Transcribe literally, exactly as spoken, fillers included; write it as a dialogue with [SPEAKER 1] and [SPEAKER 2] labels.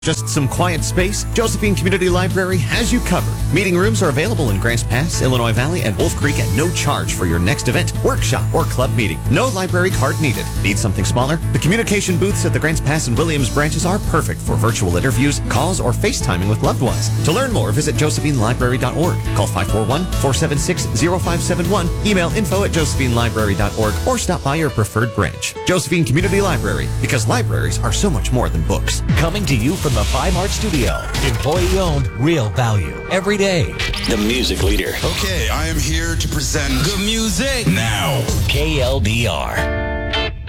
[SPEAKER 1] Just some quiet space? Josephine Community Library has you covered. Meeting rooms are available in Grants Pass, Illinois Valley, and Wolf Creek at no charge for your next event, workshop, or club meeting. No library card needed. Need something smaller? The communication booths at the Grants Pass and Williams branches are perfect for virtual interviews, calls, or FaceTiming with loved ones. To learn more, visit josephine library dot org. Call five four one, four seven six, zero five seven one. Email info at josephine library dot org or stop by your preferred branch. Josephine Community Library, because libraries are so much more than books.
[SPEAKER 2] Coming to you from the Five Art Studio. Employee owned, real value. Every day.
[SPEAKER 3] The music leader.
[SPEAKER 4] Okay, I am here to present good music now.
[SPEAKER 2] K L D R.